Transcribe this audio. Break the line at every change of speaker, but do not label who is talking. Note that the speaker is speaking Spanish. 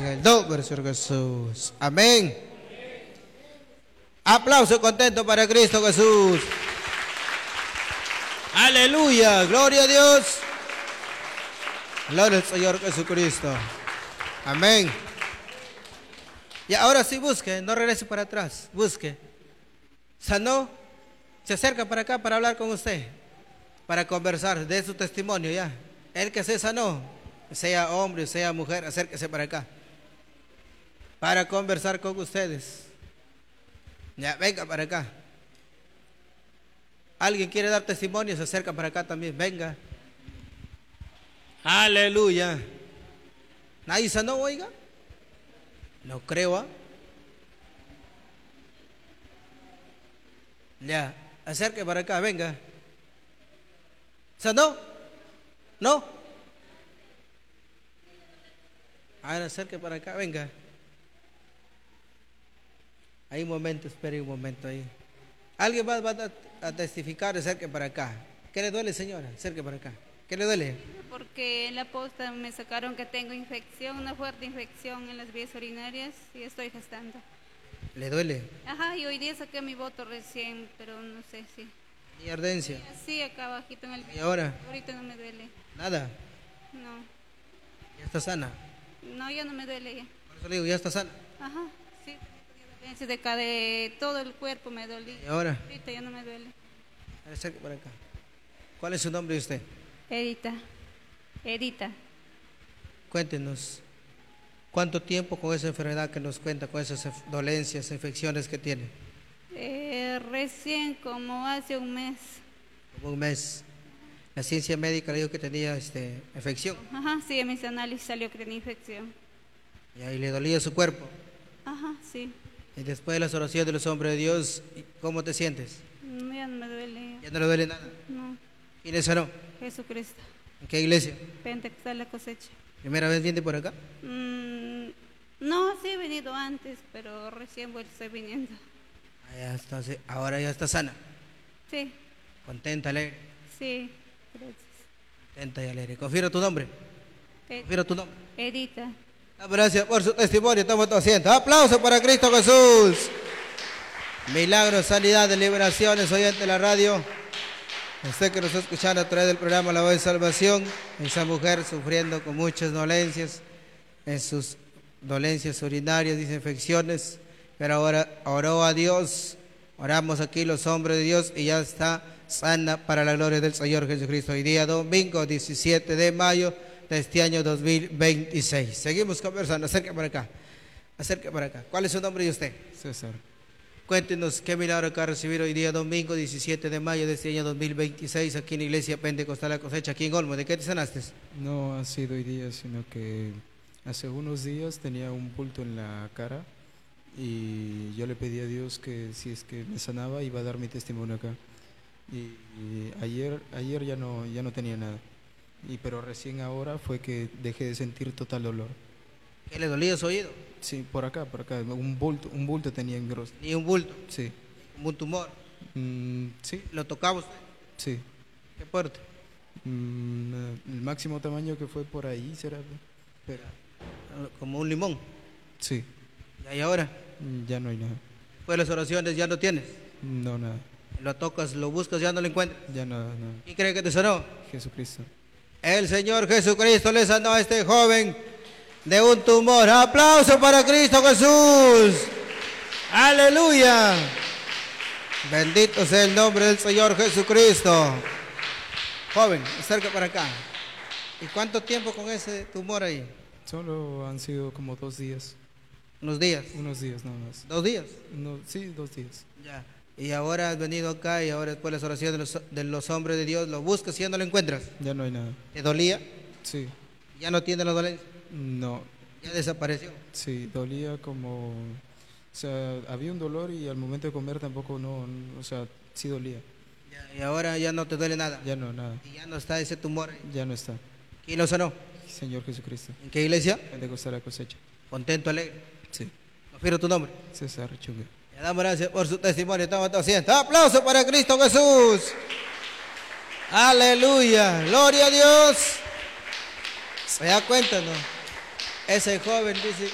el nombre del Señor Jesús. Amén. Aplauso contento para Cristo Jesús. Aleluya, gloria a Dios. Gloria al Señor Jesucristo. Amén. Y ahora sí busque, no regrese para atrás, busque. Sanó, se acerca para acá para hablar con usted, para conversar de su testimonio ya. El que se sanó, sea hombre, sea mujer, acérquese para acá, para conversar con ustedes. Ya, venga para acá. ¿Alguien quiere dar testimonio? Se acerca para acá también, venga. Aleluya. ¿Nadie sanó, oiga? No creo, ¿ah? Ya, acerque para acá, venga. ¿Sanó? ¿No? Ahora acerque para acá, venga. Hay un momento, espere un momento ahí. ¿Alguien más va a testificar? Acerque para acá. ¿Qué le duele, señora? Acerque para acá. ¿Qué le duele?
Porque en la posta me sacaron que tengo infección, una fuerte infección en las vías urinarias y estoy gestando.
¿Le duele?
Ajá, y hoy día saqué mi voto recién, pero no sé si.
¿Y ardencia?
Sí, acá abajito en el.
¿Y ahora?
Ahorita no me duele.
Nada.
No.
¿Ya está sana?
No, ya no me duele ya.
Por eso le digo, ¿ya está sana?
Ajá, sí. Tenía de acá de todo el cuerpo me dolía.
¿Y ahora?
Ahorita ya no me duele.
Acerque para acá. ¿Cuál es su nombre de usted?
Edita.
Cuéntenos, ¿cuánto tiempo con esa enfermedad que nos cuenta, con esas dolencias, infecciones que tiene?
Recién como hace un mes.
Como un mes. La ciencia médica le dijo que tenía infección.
Ajá, sí, en mis análisis salió que tenía infección.
Y ahí le dolía su cuerpo.
Ajá, sí.
Y después de las oraciones de los hombres de Dios, ¿cómo te sientes?
No, ya no me duele.
¿Ya no le duele nada?
No,
¿Y le sanó?
Jesucristo.
¿En qué iglesia?
Pentecostal La Cosecha.
¿Primera vez viene por acá?
No, sí he venido antes, pero recién estoy viniendo.
Entonces, ahora ya está sana.
Sí,
Contenta, alegre.
sí, gracias.
Contenta y alegre. Confío tu nombre. Confío tu nombre.
Edita.
Gracias por su testimonio. Estamos todos haciendo. Aplauso para Cristo Jesús. Milagros, sanidades, liberaciones, oyente de la radio. Usted que nos está escuchando a través del programa La Voz de Salvación, esa mujer sufriendo con muchas dolencias, en sus dolencias urinarias, infecciones, pero ahora oró a Dios, oramos aquí los hombres de Dios y ya está sana para la gloria del Señor Jesucristo. Hoy día domingo 17 de mayo de este año 2026. Seguimos conversando, acerca para acá, acerca para acá. ¿Cuál es su nombre de usted?
César.
Cuéntenos qué milagro acaba de recibir hoy día domingo 17 de mayo de este año 2026 aquí en la Iglesia Pentecostal La Cosecha, aquí en Olmo. ¿De qué te sanaste?
No ha sido hoy día, sino que hace unos días tenía un bulto en la cara y yo le pedí a Dios que si es que me sanaba iba a dar mi testimonio acá. Y ayer ya no tenía nada. Pero recién ahora fue que dejé de sentir total dolor.
¿Qué le dolía su oído?
Sí, por acá, un bulto tenía en grosso.
¿Y un bulto?
Sí.
¿Un tumor?
Sí,
¿Lo tocaba usted?
sí.
¿Qué fuerte?
El máximo tamaño que fue por ahí será. Pero,
Como un limón.
sí,
¿Y ahora?
ya no hay nada.
Después de las oraciones ya no tienes.
No, nada.
Lo tocas, lo buscas, ya no lo encuentras.
Ya nada.
¿Y cree que te sanó?
Jesucristo.
El Señor Jesucristo le sanó a este joven de un tumor. Aplauso para Cristo Jesús. Aleluya. Bendito sea el nombre del Señor Jesucristo. Joven, acerca para acá. ¿Y cuánto tiempo con ese tumor ahí?
Solo han sido como 2 días.
Unos días.
Unos días nada más.
2 días.
No, sí, 2 días.
Ya. Y ahora has venido acá y ahora después de las oraciones de los hombres de Dios lo buscas y ya no lo encuentras.
Ya no hay nada.
¿Te dolía?
Sí.
¿Ya no tiene la dolencia?
No.
¿Ya desapareció?
Sí, dolía como. O sea, había un dolor y al momento de comer tampoco o sea, sí dolía.
Ya, y ahora ya no te duele nada.
Ya no, nada.
Y ya no está ese tumor ahí.
Ya no está.
¿Quién lo sanó?
Señor Jesucristo.
¿En qué iglesia?
Pentecostal La Cosecha.
Contento, alegre.
Sí.
Confío tu nombre.
César Chunga.
Le damos gracias por su testimonio. Estamos todos haciendo. ¡Aplauso para Cristo Jesús! ¡Aleluya! ¡Gloria a Dios! ¿Se da cuenta, no? Ese joven dice